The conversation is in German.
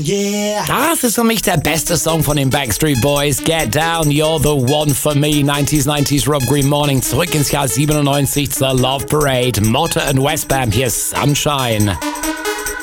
yeah. Das ist für mich der beste Song von den Backstreet Boys. Get Down, You're the One for Me. 90s Rob Green Morning. Zurück ins Jahr 97 zur Love Parade. Motte and Westbam, hier ist Sunshine.